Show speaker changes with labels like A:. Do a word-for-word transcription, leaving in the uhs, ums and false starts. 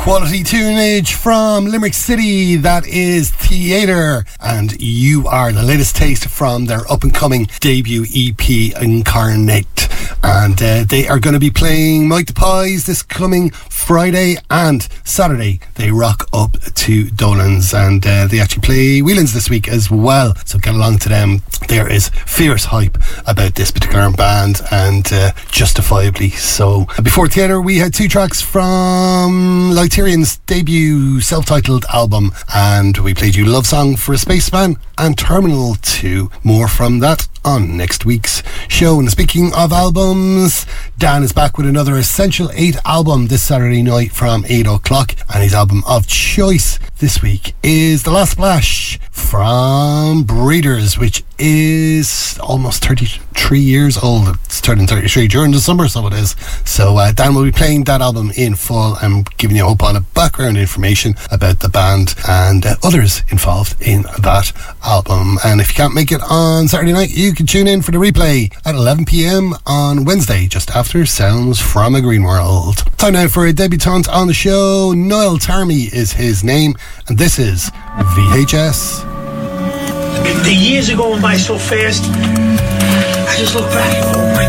A: Quality tunage from Limerick City, that is Theatre, and You Are, the latest taste from their up-and-coming debut E P, Incarnate. And uh, they are going to be playing Mike the Pies this coming Friday and Saturday. They rock up to Dolan's, and uh, they actually play Whelan's this week as well, so get along to them. There is fierce hype about this particular band, and uh, justifiably so. Before Theatre, we had two tracks from Lighterian's debut self-titled album, and we played you Love Song for a Spaceman and Terminal two. More from that on next week's show. And speaking of albums, Dan is back with another Essential eight album this Saturday night from eight o'clock, and his album of choice this week is The Last Splash from Breeders, which is almost thirty-three years old. It's turning thirty-three during the summer, so it is. So uh, Dan will be playing that album in full and giving you a whole lot of background information about the band and uh, others involved in that album. And if you can't make it on Saturday night, you can tune in for the replay at eleven p.m. on Wednesday, just after Sounds from a Green World. Time now for a debutante on the show. Niall Tarmy is his name, and this is V H S.
B: The years are going by so fast. I just look back and go, oh my